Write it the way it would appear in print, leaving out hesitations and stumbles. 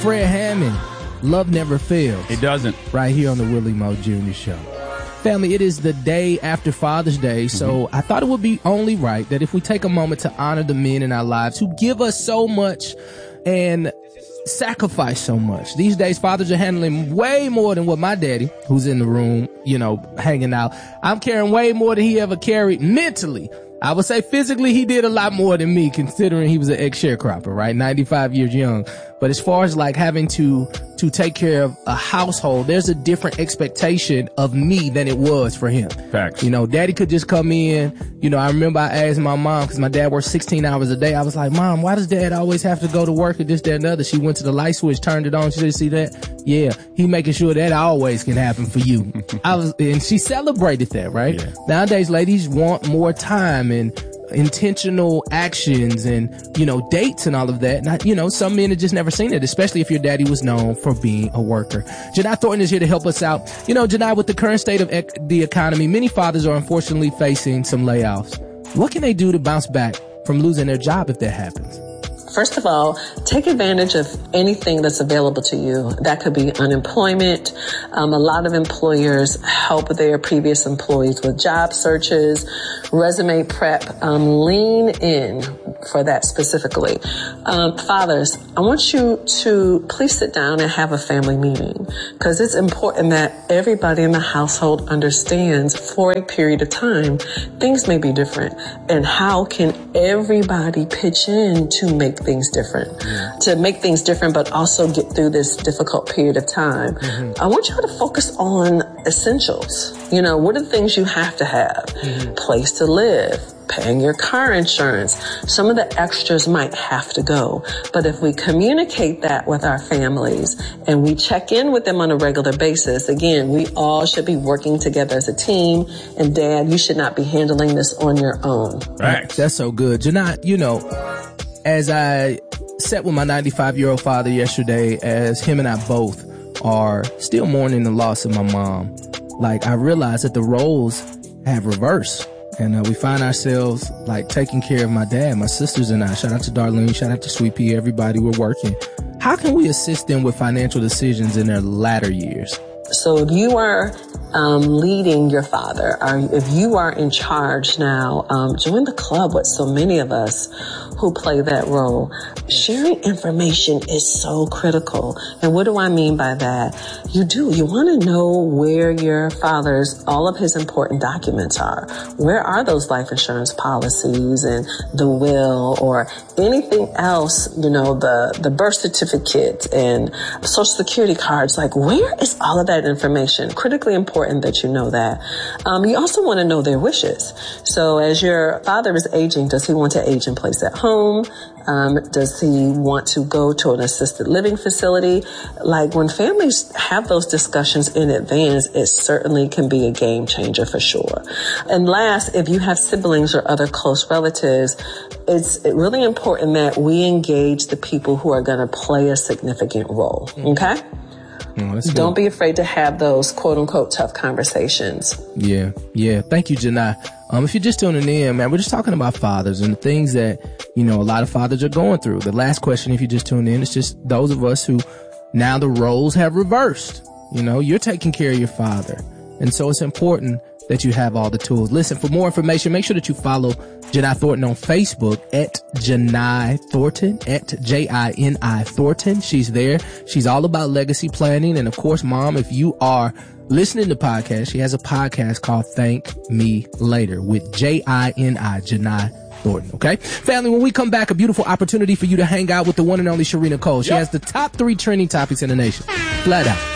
Fred Hammond. Love never fails. It doesn't. Right here on the Willie Moe Jr. Show. Family, it is the day after Father's Day, so I thought it would be only right that if we take a moment to honor the men in our lives who give us so much and sacrifice so much. These days, fathers are handling way more than what my daddy, who's in the room, hanging out. I'm carrying way more than he ever carried mentally. I would say physically he did a lot more than me, considering he was an ex-sharecropper, right? 95 years young. But as far as like having to take care of a household, there's a different expectation of me than it was for him. Facts. Daddy could just come in. I remember I asked my mom, because my dad worked 16 hours a day. I was like, Mom, why does dad always have to go to work at this, that, and the other? She went to the light switch, turned it on. She said, see that? Yeah, he making sure that always can happen for you. And she celebrated that, right? Yeah. Nowadays, ladies want more time and intentional actions and, dates and all of that. Now, some men have just never seen it, especially if your daddy was known for being a worker. Janai Thornton is here to help us out. Janai, with the current state of the economy, many fathers are unfortunately facing some layoffs. What can they do to bounce back from losing their job if that happens? First of all, take advantage of anything that's available to you. That could be unemployment. A lot of employers help their previous employees with job searches, resume prep. Lean in for that specifically. Fathers, I want you to please sit down and have a family meeting, because it's important that everybody in the household understands for a period of time things may be different, and how can everybody pitch in to make things different, but also get through this difficult period of time. I want you to focus on essentials. What are the things you have to have? Place to live, paying your car insurance. Some of the extras might have to go. But if we communicate that with our families and we check in with them on a regular basis, again, we all should be working together as a team. And Dad, you should not be handling this on your own. Right. That's so good. Janai, as I sat with my 95-year-old father yesterday, as him and I both are still mourning the loss of my mom, I realized that the roles have reversed. And we find ourselves taking care of my dad, my sisters and I. Shout out to Darlene, shout out to Sweet Pea, everybody, we're working. How can we assist them with financial decisions in their latter years? So if you are leading your father, or if you are in charge now, join the club with so many of us who play that role. Sharing information is so critical. And what do I mean by that? You want to know where your all of his important documents are. Where are those life insurance policies and the will or anything else, the birth certificate and social security cards? Where is all of that information? Critically important that you know that. You also want to know their wishes. So as your father is aging, does he want to age in place at home? Does he want to go to an assisted living facility? When families have those discussions in advance, it certainly can be a game changer for sure. And last, if you have siblings or other close relatives, it's really important that we engage the people who are going to play a significant role. Okay? Don't be afraid to have those quote unquote tough conversations. Yeah. Thank you, Janai. If you're just tuning in, man, we're just talking about fathers and the things that, a lot of fathers are going through. The last question, if you just tuned in, it's just those of us who now the roles have reversed. You're taking care of your father. And so it's important that you have all the tools. Listen, for more information, make sure that you follow Janai Thornton on Facebook at Janai Thornton, at Jini Thornton. She's there. She's all about legacy planning. And of course, Mom, if you are listening to podcasts, she has a podcast called Thank Me Later with Jini, Janai Thornton. Okay? Family, when we come back, a beautiful opportunity for you to hang out with the one and only Sharina Cole. She has the top 3 trending topics in the nation. Flat out.